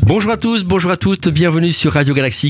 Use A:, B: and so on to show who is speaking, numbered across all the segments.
A: Bonjour à tous, bonjour à toutes, bienvenue sur Radio Galaxie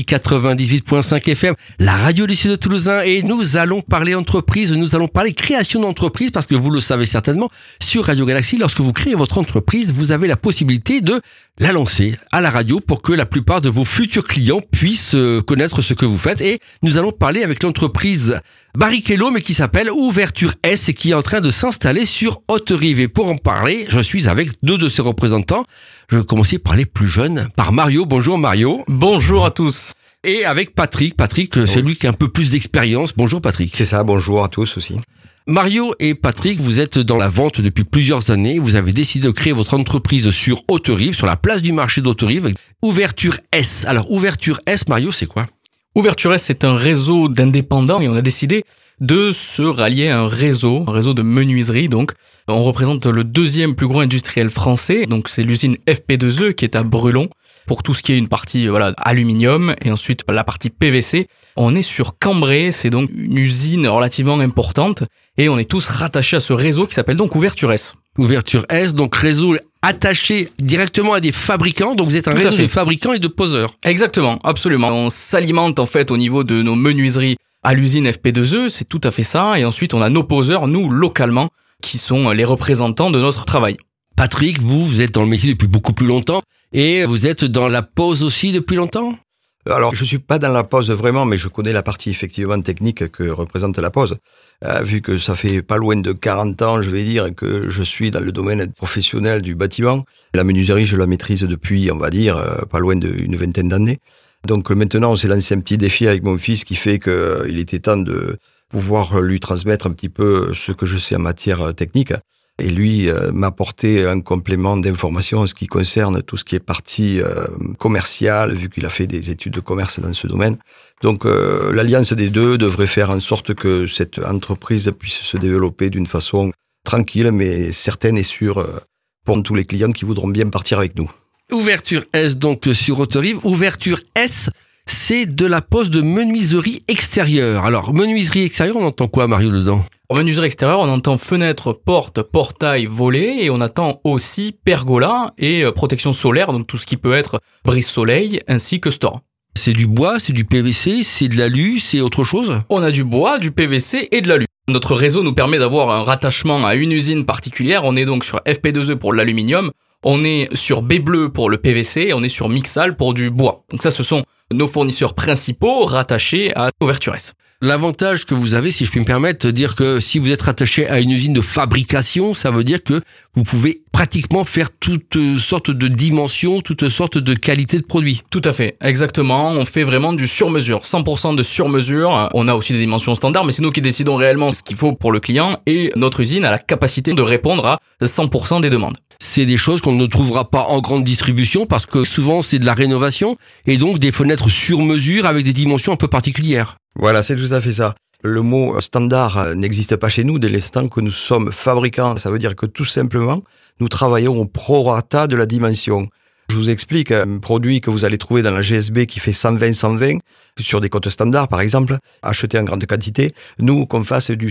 A: 98.5 FM, la radio du Sud Toulousain, et nous allons parler entreprise, nous allons parler création d'entreprise, parce que vous le savez certainement, sur Radio Galaxie, lorsque vous créez votre entreprise, vous avez la possibilité de la lancer à la radio pour que la plupart de vos futurs clients puissent connaître ce que vous faites. Et nous allons parler avec l'entreprise Barrichello, mais qui s'appelle Ouverture S et qui est en train de s'installer sur Haute-Rive. Et pour en parler, je suis avec deux de ses représentants. Je vais commencer par les plus jeunes, par Mario. Bonjour Mario.
B: Bonjour à tous.
A: Et avec Patrick. Patrick, c'est lui qui a un peu plus d'expérience. Bonjour Patrick.
C: C'est ça, bonjour à tous aussi.
A: Mario et Patrick, vous êtes dans la vente depuis plusieurs années. Vous avez décidé de créer votre entreprise sur Haute-Rive, sur la place du marché d'Haute-Rive. Ouverture S. Alors, Ouverture S, Mario, c'est quoi ?
B: Ouverture S, c'est un réseau d'indépendants et on a décidé de se rallier à un réseau de menuiserie. Donc, on représente le deuxième plus gros industriel français. Donc, c'est l'usine FP2E qui est à Brulon pour tout ce qui est une partie aluminium et ensuite la partie PVC. On est sur Cambrai, c'est donc une usine relativement importante et on est tous rattachés à ce réseau qui s'appelle donc Ouverture S.
A: Ouverture S, donc réseau attaché directement à des fabricants. Donc, vous êtes un réseau de fabricants et de poseurs.
B: Exactement, absolument. On s'alimente en fait au niveau de nos menuiseries à l'usine FP2E, c'est tout à fait ça. Et ensuite, on a nos poseurs, nous, localement, qui sont les représentants de notre travail.
A: Patrick, vous êtes dans le métier depuis beaucoup plus longtemps et vous êtes dans la pose aussi depuis longtemps ?
C: Alors, je suis pas dans la pose vraiment, mais je connais la partie effectivement technique que représente la pose. Vu que ça fait pas loin de 40 ans, je vais dire, que je suis dans le domaine professionnel du bâtiment. La menuiserie, je la maîtrise depuis, on va dire, pas loin d'une vingtaine d'années. Donc maintenant, on s'est lancé un petit défi avec mon fils qui fait qu'il était temps de pouvoir lui transmettre un petit peu ce que je sais en matière technique. Et lui m'a apporté un complément d'information en ce qui concerne tout ce qui est partie commerciale, vu qu'il a fait des études de commerce dans ce domaine. Donc l'alliance des deux devrait faire en sorte que cette entreprise puisse se développer d'une façon tranquille, mais certaine et sûre pour tous les clients qui voudront bien partir avec nous.
A: Ouverture S, donc sur Haute-Rive. Ouverture S, c'est de la pose de menuiserie extérieure. Alors, menuiserie extérieure, on entend quoi, Mario, dedans ?
B: En menuiserie extérieure, on entend fenêtre, porte, portail, volet, et on attend aussi pergola et protection solaire, donc tout ce qui peut être brise-soleil, ainsi que store.
A: C'est du bois, c'est du PVC, c'est de l'alu, c'est autre chose ?
B: On a du bois, du PVC et de l'alu. Notre réseau nous permet d'avoir un rattachement à une usine particulière. On est donc sur FP2E pour l'aluminium, on est sur B Bleu pour le PVC et on est sur Mixal pour du bois. Donc ça, ce sont nos fournisseurs principaux rattachés à Ouverture S.
A: L'avantage que vous avez, si je puis me permettre, de dire que si vous êtes rattaché à une usine de fabrication, ça veut dire que vous pouvez pratiquement faire toutes sortes de dimensions, toutes sortes de qualités de produits.
B: Tout à fait, exactement. On fait vraiment du sur-mesure, 100% de sur-mesure. On a aussi des dimensions standards, mais c'est nous qui décidons réellement ce qu'il faut pour le client et notre usine a la capacité de répondre à 100% des demandes.
A: C'est des choses qu'on ne trouvera pas en grande distribution parce que souvent c'est de la rénovation et donc des fenêtres sur mesure avec des dimensions un peu particulières.
C: Voilà, c'est tout à fait ça. Le mot standard n'existe pas chez nous dès l'instant que nous sommes fabricants. Ça veut dire que tout simplement, nous travaillons au prorata de la dimension. Je vous explique, un produit que vous allez trouver dans la GSB qui fait 120-120, sur des cotes standards par exemple, acheté en grande quantité, nous qu'on fasse du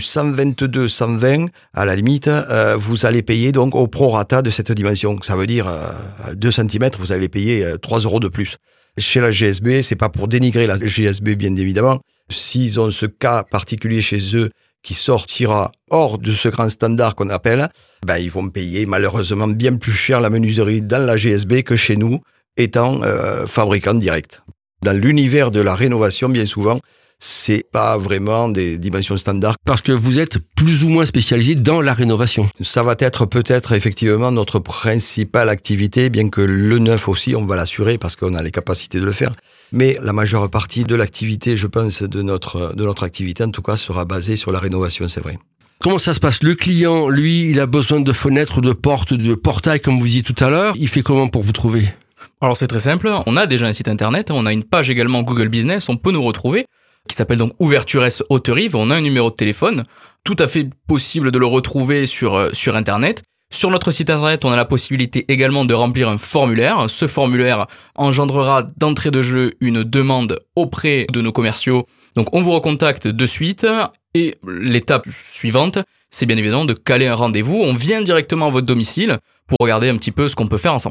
C: 122-120, à la limite, vous allez payer donc au prorata de cette dimension. Ça veut dire 2 cm, vous allez payer 3 € de plus. Chez la GSB, c'est pas pour dénigrer la GSB bien évidemment. S'ils ont ce cas particulier chez eux qui sortira hors de ce grand standard qu'on appelle, ils vont payer malheureusement bien plus cher la menuiserie dans la GSB que chez nous, étant fabricant direct. Dans l'univers de la rénovation, bien souvent, c'est pas vraiment des dimensions standards.
A: Parce que vous êtes plus ou moins spécialisé dans la rénovation.
C: Ça va être peut-être effectivement notre principale activité, bien que le neuf aussi, on va l'assurer parce qu'on a les capacités de le faire. Mais la majeure partie de l'activité, je pense, de notre activité, en tout cas, sera basée sur la rénovation, c'est vrai.
A: Comment ça se passe ? Le client, lui, il a besoin de fenêtres, de portes, de portails, comme vous disiez tout à l'heure. Il fait comment pour vous trouver ?
B: Alors c'est très simple, on a déjà un site internet, on a une page également Google Business, on peut nous retrouver, qui s'appelle donc Ouverture S Haute-Rive, on a un numéro de téléphone, tout à fait possible de le retrouver sur internet. Sur notre site internet, on a la possibilité également de remplir un formulaire. Ce formulaire engendrera d'entrée de jeu une demande auprès de nos commerciaux. Donc on vous recontacte de suite et l'étape suivante, c'est bien évidemment de caler un rendez-vous. On vient directement à votre domicile pour regarder un petit peu ce qu'on peut faire ensemble.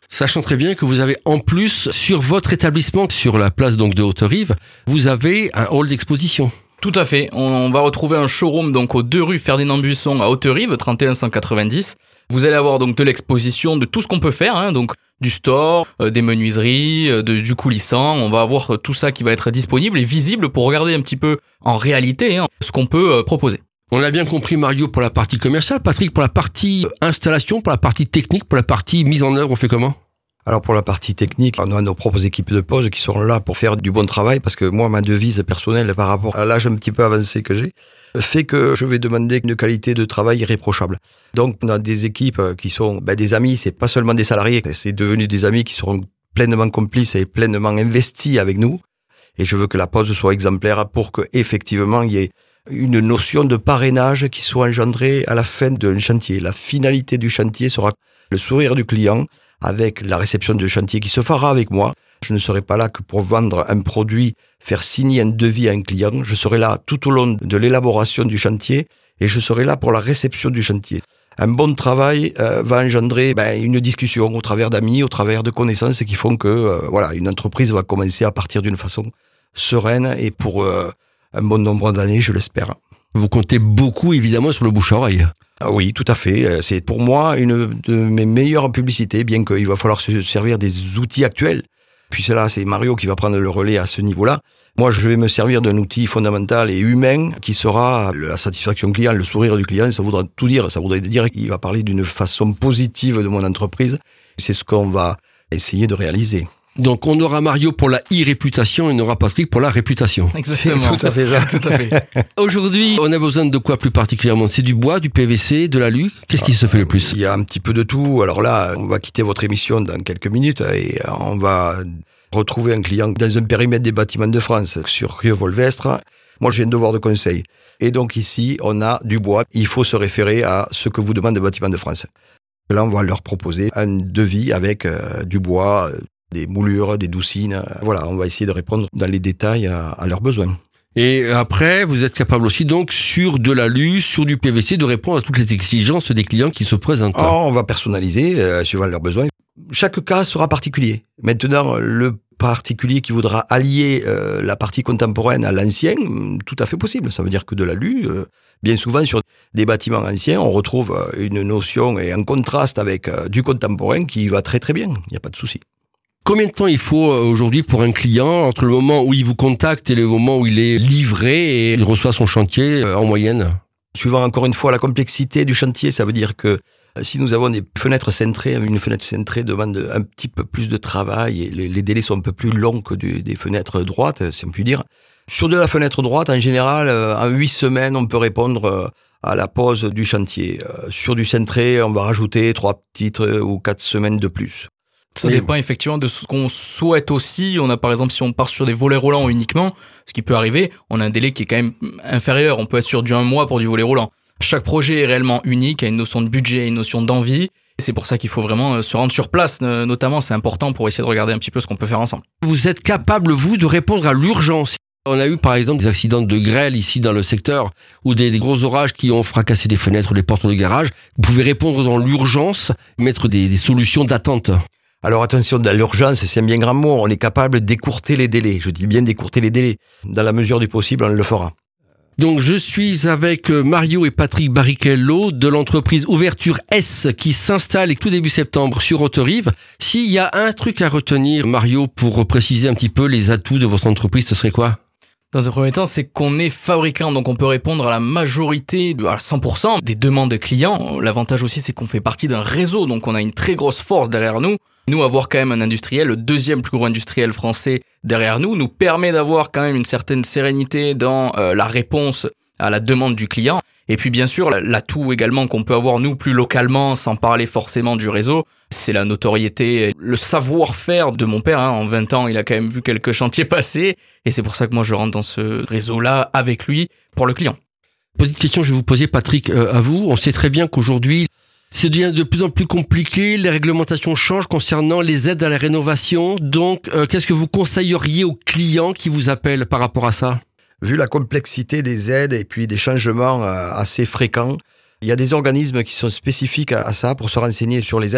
A: Sachant très bien que vous avez en plus, sur votre établissement, sur la place donc de Haute-Rive, vous avez un hall d'exposition.
B: Tout à fait. On va retrouver un showroom donc aux 2 rue Ferdinand Buisson à Haute-Rive, 31 190. Vous allez avoir donc de l'exposition de tout ce qu'on peut faire, donc du store, des menuiseries, du coulissant. On va avoir tout ça qui va être disponible et visible pour regarder un petit peu en réalité ce qu'on peut proposer.
A: On a bien compris, Mario, pour la partie commerciale. Patrick, pour la partie installation, pour la partie technique, pour la partie mise en œuvre, on fait comment ?
C: Alors pour la partie technique, on a nos propres équipes de pause qui sont là pour faire du bon travail, parce que moi, ma devise personnelle par rapport à l'âge un petit peu avancé que j'ai, fait que je vais demander une qualité de travail irréprochable. Donc on a des équipes qui sont des amis, c'est pas seulement des salariés, c'est devenu des amis qui seront pleinement complices et pleinement investis avec nous. Et je veux que la pause soit exemplaire pour que effectivement il y ait une notion de parrainage qui soit engendrée à la fin d'un chantier. La finalité du chantier sera le sourire du client avec la réception du chantier qui se fera avec moi. Je ne serai pas là que pour vendre un produit, faire signer un devis à un client. Je serai là tout au long de l'élaboration du chantier et je serai là pour la réception du chantier. Un bon travail va engendrer une discussion au travers d'amis, au travers de connaissances qui font que une entreprise va commencer à partir d'une façon sereine et pour un bon nombre d'années, je l'espère.
A: Vous comptez beaucoup, évidemment, sur le bouche-à-oreille.
C: Ah oui, tout à fait. C'est pour moi une de mes meilleures publicités, bien qu'il va falloir se servir des outils actuels. Puis là, c'est Mario qui va prendre le relais à ce niveau-là. Moi, je vais me servir d'un outil fondamental et humain qui sera la satisfaction client, le sourire du client. Ça voudra tout dire. Ça voudrait dire qu'il va parler d'une façon positive de mon entreprise. C'est ce qu'on va essayer de réaliser.
A: Donc on aura Mario pour la e-réputation et on aura Patrick pour la réputation.
B: Exactement.
C: C'est tout à fait ça.
B: Tout à fait.
A: Aujourd'hui, on a besoin de quoi plus particulièrement ? C'est du bois, du PVC, de l'alu ? Qu'est-ce qui se fait le plus ?
C: Il y a un petit peu de tout. Alors là, on va quitter votre émission dans quelques minutes et on va retrouver un client dans un périmètre des bâtiments de France sur Rieux-Volvestre. Moi, j'ai un devoir de conseil. Et donc ici, on a du bois. Il faut se référer à ce que vous demande le bâtiment de France. Là, on va leur proposer un devis avec du bois, des moulures, des doucines. Voilà, on va essayer de répondre dans les détails à leurs besoins.
A: Et après, vous êtes capable aussi donc sur de l'alu, sur du PVC, de répondre à toutes les exigences des clients qui se présentent.
C: On va personnaliser suivant leurs besoins. Chaque cas sera particulier. Maintenant, le particulier qui voudra allier la partie contemporaine à l'ancien, tout à fait possible. Ça veut dire que de l'alu, bien souvent sur des bâtiments anciens, on retrouve une notion et un contraste avec du contemporain qui va très très bien. Il n'y a pas de souci.
A: Combien de temps il faut aujourd'hui pour un client entre le moment où il vous contacte et le moment où il est livré et il reçoit son chantier en moyenne ?
C: Suivant encore une fois la complexité du chantier, ça veut dire que si nous avons des fenêtres cintrées, une fenêtre cintrée demande un petit peu plus de travail et les délais sont un peu plus longs que des fenêtres droites, si on peut dire. Sur de la fenêtre droite, en général, en 8 semaines, on peut répondre à la pose du chantier. Sur du cintré, on va rajouter 3 petites ou 4 semaines de plus.
B: Ça dépend effectivement de ce qu'on souhaite aussi. On a par exemple, si on part sur des volets roulants uniquement, ce qui peut arriver, on a un délai qui est quand même inférieur. On peut être sur du 1 mois pour du volet roulant. Chaque projet est réellement unique, a une notion de budget, une notion d'envie. Et c'est pour ça qu'il faut vraiment se rendre sur place, notamment, c'est important pour essayer de regarder un petit peu ce qu'on peut faire ensemble.
A: Vous êtes capable, vous, de répondre à l'urgence. On a eu par exemple des accidents de grêle ici dans le secteur ou des gros orages qui ont fracassé des fenêtres ou des portes de garage. Vous pouvez répondre dans l'urgence, mettre des solutions d'attente.
C: Alors attention, dans l'urgence, c'est un bien grand mot, on est capable d'écourter les délais. Je dis bien d'écourter les délais. Dans la mesure du possible, on le fera.
A: Donc je suis avec Mario et Patrick Barrichello de l'entreprise Ouverture S qui s'installe tout début septembre sur Haute-Rive. S'il y a un truc à retenir, Mario, pour préciser un petit peu les atouts de votre entreprise, ce serait quoi ?
B: Dans un premier temps, c'est qu'on est fabricant, donc on peut répondre à la majorité, à 100% des demandes clients. L'avantage aussi, c'est qu'on fait partie d'un réseau, donc on a une très grosse force derrière nous. Nous, avoir quand même un industriel, le deuxième plus gros industriel français derrière nous permet d'avoir quand même une certaine sérénité dans la réponse à la demande du client. Et puis bien sûr, l'atout également qu'on peut avoir nous plus localement, sans parler forcément du réseau, c'est la notoriété, le savoir-faire de mon père. En 20 ans, il a quand même vu quelques chantiers passer. Et c'est pour ça que moi, je rentre dans ce réseau-là avec lui pour le client.
A: Petite question, je vais vous poser, Patrick, à vous. On sait très bien qu'aujourd'hui, c'est devient de plus en plus compliqué. Les réglementations changent concernant les aides à la rénovation. Donc, qu'est-ce que vous conseilleriez aux clients qui vous appellent par rapport à ça ?
C: Vu la complexité des aides et puis des changements assez fréquents, il y a des organismes qui sont spécifiques à ça pour se renseigner sur les aides.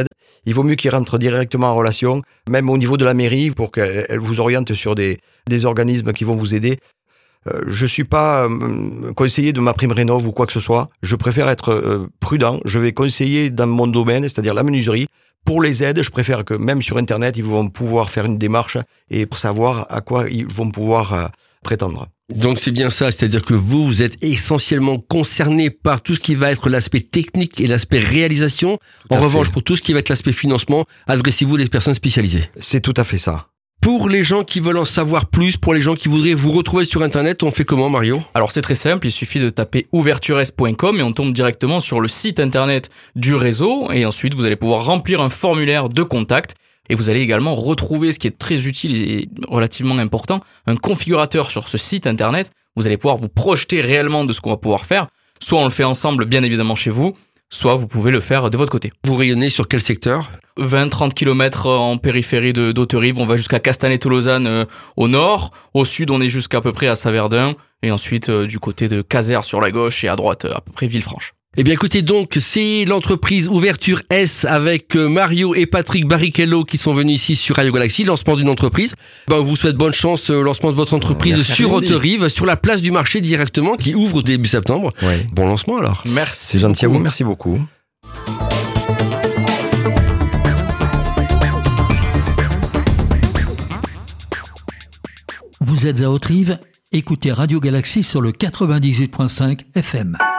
C: il vaut mieux qu'ils rentrent directement en relation, même au niveau de la mairie, pour qu'elle vous oriente sur des organismes qui vont vous aider. Je suis pas conseiller de MaPrimeRénov' ou quoi que ce soit. Je préfère être prudent. Je vais conseiller dans mon domaine, c'est-à-dire la menuiserie. Pour les aides, je préfère que même sur Internet, ils vont pouvoir faire une démarche et pour savoir à quoi ils vont pouvoir prétendre.
A: Donc c'est bien ça, c'est-à-dire que vous êtes essentiellement concerné par tout ce qui va être l'aspect technique et l'aspect réalisation. En revanche, pour tout ce qui va être l'aspect financement, adressez-vous à des personnes spécialisées.
C: C'est tout à fait ça.
A: Pour les gens qui veulent en savoir plus, pour les gens qui voudraient vous retrouver sur Internet, on fait comment, Mario ?
B: Alors c'est très simple, il suffit de taper ouvertures.com et on tombe directement sur le site internet du réseau et ensuite vous allez pouvoir remplir un formulaire de contact et vous allez également retrouver, ce qui est très utile et relativement important, un configurateur sur ce site internet. Vous allez pouvoir vous projeter réellement de ce qu'on va pouvoir faire. Soit on le fait ensemble, bien évidemment chez vous, soit vous pouvez le faire de votre côté.
A: Vous rayonnez sur quel secteur ?
B: 20-30 km en périphérie d'Hauterive, on va jusqu'à Castanet-Tolosan au nord, au sud on est jusqu'à peu près à Saverdun, et ensuite du côté de Caser sur la gauche et à droite à peu près Villefranche.
A: Eh bien écoutez donc, c'est l'entreprise Ouverture S avec Mario et Patrick Barrichello qui sont venus ici sur Radio Galaxy, lancement d'une entreprise. On vous souhaite bonne chance au lancement de votre entreprise.
C: Merci.
A: Sur Hauterive, sur la place du marché directement, qui ouvre début septembre.
C: Ouais.
A: Bon lancement alors.
B: Merci.
C: C'est gentil à vous, merci beaucoup.
D: Vous êtes à Hauterive, écoutez Radio Galaxy sur le 98.5 FM.